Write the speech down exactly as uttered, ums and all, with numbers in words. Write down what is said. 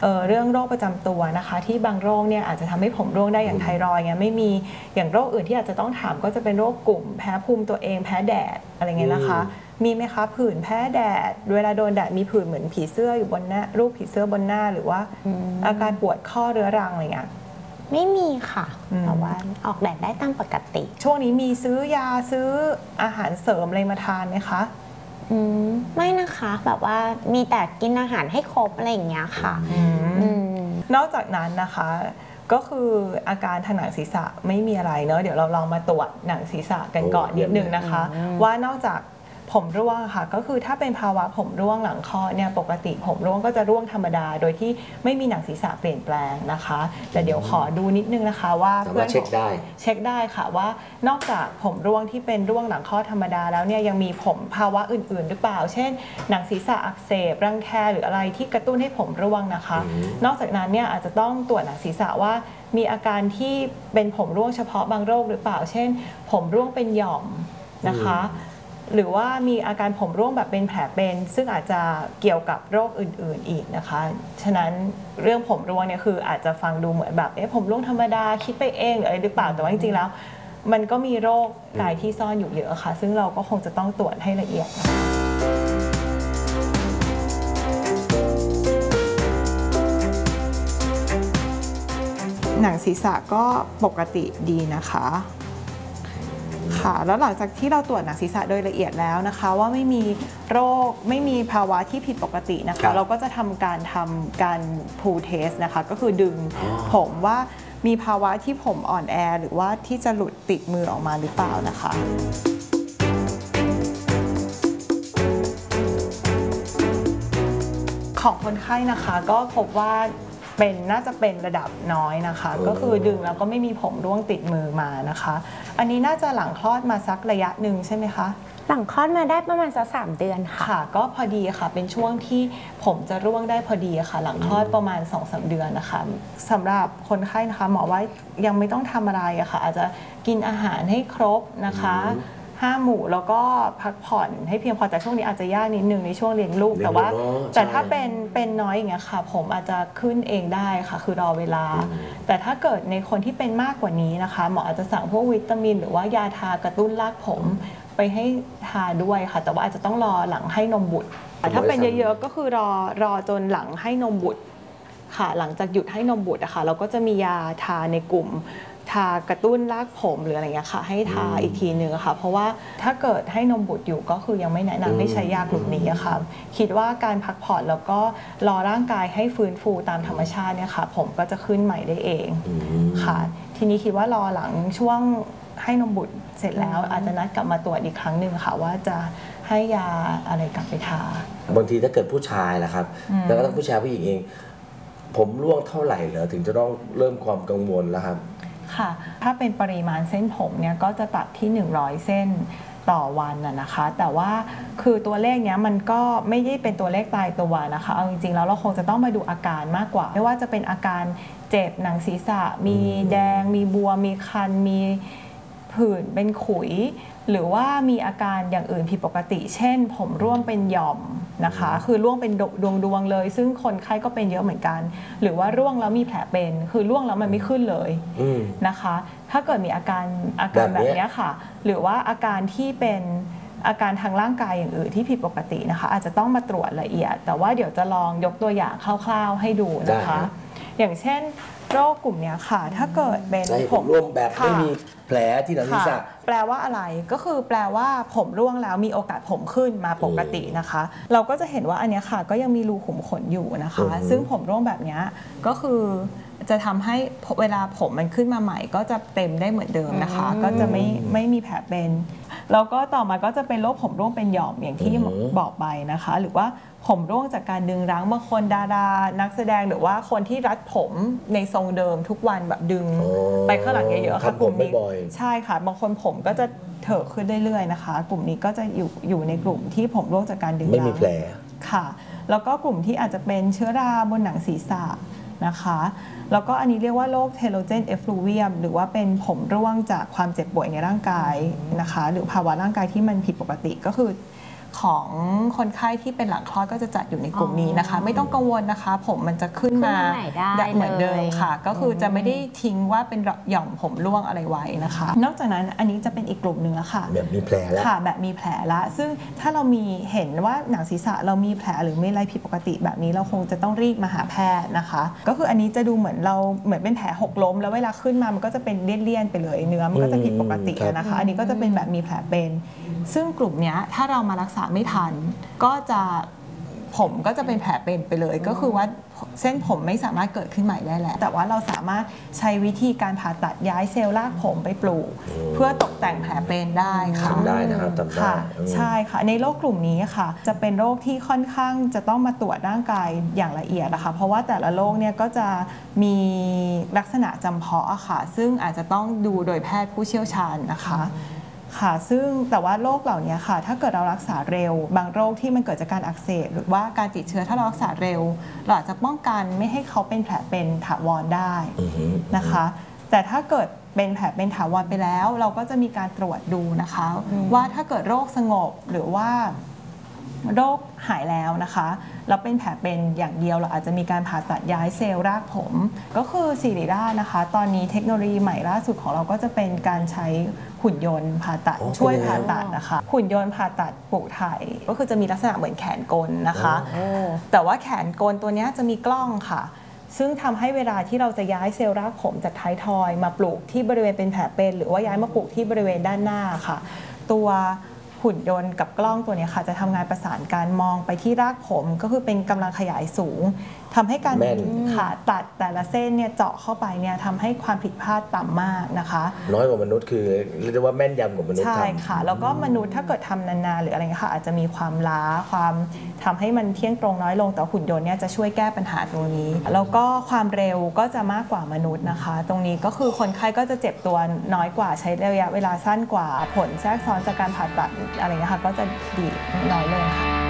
เอ่อเรื่องโรคประจำตัวนะคะที่บางโรคเนี่ยอาจจะทำให้ผมร่วงได้อย่างไทรอยด์เงี้ยไม่มีอย่างโรคอื่นที่อาจจะต้องถามก็จะเป็นโรคกลุ่มแพ้ภูมิตัวเองแพ้แดดอะไรเงี้ยนะคะมีไหมคะผื่นแพ้แดดเวลาโดนแดดมีผื่นเหมือนผีเสื้ออยู่บนหน้ารูปผีเสื้อบนหน้าหรือว่าอาการปวดข้อเรื้อรังอะไรเงี้ยไม่มีค่ะแต่ว่าออกแดดได้ตามปกติช่วงนี้มีซื้อยาซื้ออาหารเสริมอะไรมาทานไหมคะอืมไม่นะคะแบบว่ามีแต่กินอาหารให้ครบอะไรอย่างเงี้ยค่ะนอกจากนั้นนะคะก็คืออาการทางหนังศีรษะไม่มีอะไรเนอะเดี๋ยวเราลองมาตรวจหนังศีรษะกันก่อนนิดนึงนะคะว่านอกจากผมร่วงค่ะก็คือถ้าเป็นภาวะผมร่วงหลังคลอดเนี่ยปกติผมร่วงก็จะร่วงธรรมดาโดยที่ไม่มีหนังศีรษะเปลี่ยนแปลงนะคะแต่เดี๋ยวขอดูนิดนึงนะคะว่าเพื่อนเช็คได้เช็คได้ค่ะว่านอกจากผมร่วงที่เป็นร่วงหลังคลอดธรรมดาแล้วเนี่ยยังมีผมภาวะอื่นๆหรือเปล่าเช่นหนังศีรษะอักเสบรังแคหรืออะไรที่กระตุ้นให้ผมร่วงนะคะนอกจากนั้นเนี่ยอาจจะต้องตรวจหนังศีรษะว่ามีอาการที่เป็นผมร่วงเฉพาะบางโรคหรือเปล่าเช่นผมร่วงเป็นหย่อมนะคะหรือว่ามีอาการผมร่วงแบบเป็นแผลเป็นซึ่งอาจจะเกี่ยวกับโรคอื่นๆอีกนะคะฉะนั้นเรื่องผมร่วงเนี่ยคืออาจจะฟังดูเหมือนแบบเอ๊ะผมร่วงธรรมดาคิดไปเองหรืออะไรหรือเปล่าแต่ว่าจริงๆแล้วมันก็มีโรคกายที่ซ่อนอยู่เยอะค่ะซึ่งเราก็คงจะต้องตรวจให้ละเอียดนะคะหนังศีรษะก็ปกติดีนะคะค่ะแล้วหลังจากที่เราตรวจหนังศีรษะโดยละเอียดแล้วนะคะว่าไม่มีโรคไม่มีภาวะที่ผิดปกตินะคะเราก็จะทำการทำการพูลเทสนะคะก็คือดึงผมว่ามีภาวะที่ผมอ่อนแอหรือว่าที่จะหลุดติดมือออกมาหรือเปล่านะคะของคนไข้นะคะก็พบว่าเป็นน่าจะเป็นระดับน้อยนะคะก็คือดึงแล้วก็ไม่มีผมร่วงติดมือมานะคะอันนี้น่าจะหลังคลอดมาสักระยะหนึ่งใช่ไหมคะหลังคลอดมาได้ประมาณสักสามเดือนค่ะค่ะก็พอดีค่ะเป็นช่วงที่ผมจะร่วงได้พอดีค่ะหลังคลอดประมาณ สองถึงสาม เดือนนะคะสำหรับคนไข้นะคะหมอว่ายังไม่ต้องทำอะไรอะค่ะอาจจะกินอาหารให้ครบนะคะห้าหมู่แล้วก็พักผ่อนให้เพียงพอแต่ช่วงนี้อาจจะยากนิดนึงในช่วงเลี้ยงลูกแต่ว่าแต่ถ้าเป็นเป็นน้อยอย่างเงี้ยค่ะผมอาจจะขึ้นเองได้ค่ะคือรอเวลาแต่ถ้าเกิดในคนที่เป็นมากกว่านี้นะคะหมออาจจะสั่งพวกวิตามินหรือว่ายาทากระตุ้นรากผมไปให้ทาด้วยค่ะแต่ว่าอาจจะต้องรอหลังให้นมบุตรถ้าเป็นเยอะๆก็คือรอรอจนหลังให้นมบุตรค่ะหลังจากหยุดให้นมบุตรอะค่ะเราก็จะมียาทาในกลุ่มทากระตุ้นรากผมหรืออะไรเงี้ยค่ะให้ทาอีกทีนึงค่ะเพราะว่าถ้าเกิดให้นมบุตรอยู่ก็คือยังไม่แนะนำให้ใช้ยากลุ่มนี้ค่ะคิดว่าการพักผ่อนแล้วก็รอร่างกายให้ฟื้นฟูตามธรรมชาติเนี่ยค่ะผมก็จะขึ้นใหม่ได้เองค่ะทีนี้คิดว่ารอหลังช่วงให้นมบุตรเสร็จแล้วอาจจะนัดกลับมาตรวจอีกครั้งหนึ่งค่ะว่าจะให้ยาอะไรกลับไปทาบางทีถ้าเกิดผู้ชายล่ะครับแล้วก็ต้องผู้ชายผู้หญิงเองผมร่วงเท่าไหร่เหรอถึงจะต้องเริ่มความกังวลแล้วครับค่ะถ้าเป็นปริมาณเส้นผมเนี่ยก็จะตัดที่หนึ่งร้อยเส้นต่อวันน่ะนะคะแต่ว่าคือตัวเลขเนี้ยมันก็ไม่ได้เป็นตัวเลขตายตัวนะคะเอาจริงๆแล้วเราคงจะต้องมาดูอาการมากกว่าไม่ว่าจะเป็นอาการเจ็บหนังศีรษะมีแดงมีบวมมีคันมีผื่นเป็นขุยหรือว่ามีอาการอย่างอื่นผิดปกติเช่นผมร่วงเป็นหย่อมนะคะคือร่วงเป็นดวงดวงเลยซึ่งคนไข้ก็เป็นเยอะเหมือนกันหรือว่าร่วงแล้วมีแผลเป็นคือร่วงแล้วมันไม่ขึ้นเลยนะคะถ้าเกิดมีอาการอาการแบบนี้ค่ะหรือว่าอาการที่เป็นอาการทางร่างกายอย่างอื่นที่ผิดปกตินะคะอาจจะต้องมาตรวจละเอียดแต่ว่าเดี๋ยวจะลองยกตัวอย่างคร่าวๆให้ดูนะคะอย่างเช่นโรคกลุ่มนี้ค่ะถ้าเกิดเป็นผมร่วงแบบไม่มีแผลที่หนังศีรษะแปลว่าอะไรก็คือแปลว่าผมร่วงแล้วมีโอกาสผมขึ้นมาปกตินะคะเราก็จะเห็นว่าอันนี้ค่ะก็ยังมีรูขุมขนอยู่นะคะซึ่งผมร่วงแบบนี้ก็คือจะทำให้เวลาผมมันขึ้นมาใหม่ก็จะเต็มได้เหมือนเดิมนะคะก็จะไม่ไม่มีแผลเป็นแล้วก็ต่อมาก็จะเป็นโรคผมร่วงเป็นหย่อมอย่างที่บอกไปนะคะหรือว่าผมร่วงจากการดึงรั้งบางคนดารานักแสดงหรือว่าคนที่รัดผมในทรงเดิมทุกวันแบบดึงไปข้างหลังเยอะๆค่ะกลุ่มนี้ใช่ค่ะบางคนผมก็จะเถอะขึ้นเรื่อยๆนะคะกลุ่มนี้ก็จะอยู่อยู่ในกลุ่มที่ผมร่วงจากการดึงรั้งไม่มีแผลค่ะแล้วก็กลุ่มที่อาจจะเป็นเชื้อราบนหนังศีรษะนะคะแล้วก็อันนี้เรียกว่าโรคเทโลเจนเอฟลูเวียมหรือว่าเป็นผมร่วงจากความเจ็บป่วยในร่างกายนะคะหรือภาวะร่างกายที่มันผิดปกติก็คือของคนไข้ที่เป็นหลังคลอดก็จะจัดอยู่ในกลุ่มนี้นะคะ ไม่ต้องกังวลนะคะ ผมมันจะขึ้นมาขึ้นมาใหม่ได้เหมือนเดิมเลยค่ะ ก็คือจะไม่ได้ทิ้งว่าเป็นหย่อมผมร่วงอะไรไว้นะคะ นอกจากนั้นอันนี้จะเป็นอีกกลุ่มหนึ่งแล้วค่ะแบบมีแผลแล้วค่ะแบบมีแผลละซึ่งถ้าเรามีเห็นว่าหนังศีรษะเรามีแผลหรือไม่อะไรผิดปกติแบบนี้เราคงจะต้องรีบมาหาแพทย์นะคะ ก็คืออันนี้จะดูเหมือนเราเหมือนเป็นแผลหกล้มแล้วเวลาขึ้นมามันก็จะเป็นเลี่ยนๆไปเลยเนื้อมันก็จะผิดปกตินะคะ อันนี้ก็จะเป็นแบบมีแผลเป็น ซึ่งกลุ่มนี้ถ้าเรามารักษาไม่ทันก็จะผมก็จะเป็นแผลเป็นไปเลยก็คือว่าเส้นผมไม่สามารถเกิดขึ้นใหม่ได้แล้วแต่ว่าเราสามารถใช้วิธีการผ่าตัดย้ายเซลล์รากผมไปปลูก เพื่อตกแต่งแผลเป็นได้ค่ะทำได้นะครับทำได้ค่ะอืมใช่ค่ะในโรคกลุ่มนี้ค่ะจะเป็นโรคที่ค่อนข้างจะต้องมาตรวจร่างกายอย่างละเอียดนะคะเพราะว่าแต่ละโรคเนี่ยก็จะมีลักษณะจำเพาะอะค่ะซึ่งอาจจะต้องดูโดยแพทย์ผู้เชี่ยวชาญนะคะค่ะซึ่งแต่ว่าโรคเหล่านี้ค่ะถ้าเกิดเรารักษาเร็วบางโรคที่มันเกิดจากการอักเสบหรือว่าการติดเชื้อถ้าเรารักษาเร็วเราอาจจะป้องกันไม่ให้เขาเป็นแผลเป็นถาวรได้อือฮึนะคะแต่ถ้าเกิดเป็นแผลเป็นถาวรไปแล้ว เราก็จะมีการตรวจดูนะคะว่าถ้าเกิดโรคสงบหรือว่าโรคหายแล้วนะคะแล้วเป็นแผลเป็นอย่างเดียวเราอาจจะมีการผ่าตัดย้ายเซลล์รากผมก็คือศิริราชนะคะตอนนี้เทคโนโลยีใหม่ล่าสุดของเราก็จะเป็นการใช้หุ่นยนต์ผ่าตัดอ๋อช่วยเป็นไงผ่าตัดนะคะหุ่นยนต์ผ่าตัดปลูกถ่ายก็คือจะมีลักษณะเหมือนแขนกลนะคะ แต่ว่าแขนกลตัวเนี้ยจะมีกล้องค่ะ ซึ่งทำให้เวลาที่เราจะย้ายเซลล์รากผมจากท้ายทอยมาปลูกที่บริเวณเป็นแผลเป็นหรือว่าย้ายมาปลูกที่บริเวณด้านหน้าค่ะ ตัวหุ่นยนต์กับกล้องตัวเนี้ยค่ะจะทำงานประสานการมองไปที่รากผมก็คือเป็นกำลังขยายสูงทำให้การแม่นขาตัดแต่ละเส้นเนี่ยเจาะเข้าไปเนี่ยทำให้ความผิดพลาดต่ำมากนะคะน้อยกว่ามนุษย์คือเรียกได้ว่าแม่นยำกว่ามนุษย์ใช่ทำค่ะ แล้วก็มนุษย์ถ้าเกิดทำนานๆหรืออะไรเงี้ยค่ะอาจจะมีความล้าความทำให้มันเที่ยงตรงน้อยลงแต่หุ่นยนต์เนี่ยจะช่วยแก้ปัญหาตรงนี้ แล้วก็ความเร็วก็จะมากกว่ามนุษย์นะคะ ตรงนี้ก็คือคนไข้ก็จะเจ็บตัวน้อยกว่าใช้ระยะเวลาสั้นกว่าผลแทรกซ้อนจากการผ่าตัดอะไรเงี้ยค่ะก็จะดีน้อยลงค่ะ